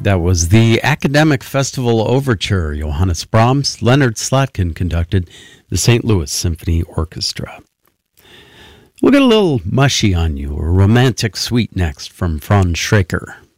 That was the Academic Festival Overture. Johannes Brahms, Leonard Slatkin conducted, the St. Louis Symphony Orchestra. We'll get a little mushy on you, a romantic suite next from Franz Schraker.